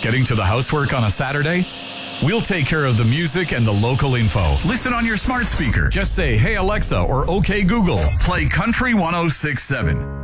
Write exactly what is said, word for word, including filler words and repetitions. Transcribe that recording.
Getting to the housework on a Saturday? We'll take care of the music and the local info. Listen on your smart speaker. Just say, "Hey Alexa," or "Okay Google, play Country one oh six point seven."